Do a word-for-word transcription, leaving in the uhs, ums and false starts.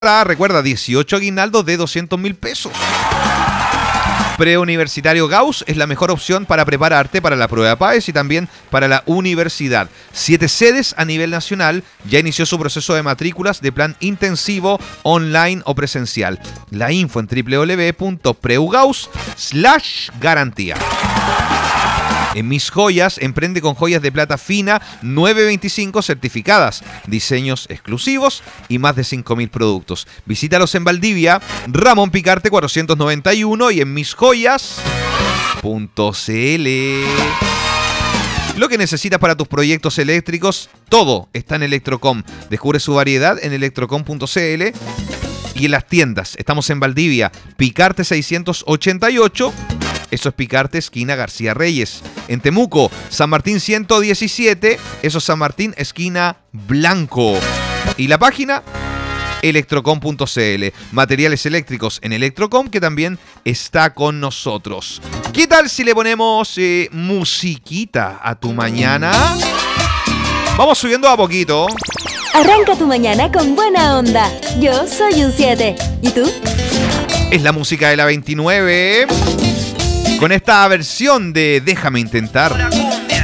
Recuerda, dieciocho aguinaldos de doscientos mil pesos. Preuniversitario Gauss es la mejor opción para prepararte para la prueba PAES y también para la universidad. Siete sedes a nivel nacional. Ya inició su proceso de matrículas de plan intensivo, online o presencial. La info en doble u doble u doble u punto preugaus slash garantía. En Mis Joyas, emprende con joyas de plata fina nueve veinticinco certificadas, diseños exclusivos y más de cinco mil productos. Visítalos en Valdivia, Ramón Picarte cuatrocientos noventa y uno y en mis joyas punto c l. Lo que necesitas para tus proyectos eléctricos, todo está en Electrocom. Descubre su variedad en electrocom punto c l y en las tiendas. Estamos en Valdivia, Picarte seiscientos ochenta y ocho. Eso es Picarte, esquina García Reyes. En Temuco, San Martín ciento diecisiete. Eso es San Martín, esquina Blanco. Y la página, electrocom punto c l. Materiales eléctricos en Electrocom, que también está con nosotros. ¿Qué tal si le ponemos eh, musiquita a tu mañana? Vamos subiendo a poquito. Arranca tu mañana con buena onda. Yo soy un siete. ¿Y tú? Es la música de la veintinueve. Con esta versión de Déjame Intentar.